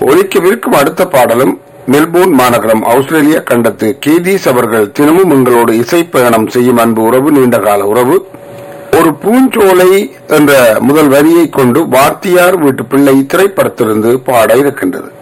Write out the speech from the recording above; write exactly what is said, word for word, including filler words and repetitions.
ஒலிக்கவிருக்கும் அடுத்த பாடலும் மெல்போர்ன் மாநகரம் ஆஸ்திரேலிய கண்டத்து கீதீஸ் அவர்கள் தினமும் எங்களோடு இசை பயணம் செய்யும் அன்பு உறவு, நீண்டகால உறவு. ஒரு பூஞ்சோலை என்ற முதல் வரியை கொண்டு வாத்தியார் வீட்டு பிள்ளை திரைப்படத்திலிருந்து பாட இருக்கின்றது.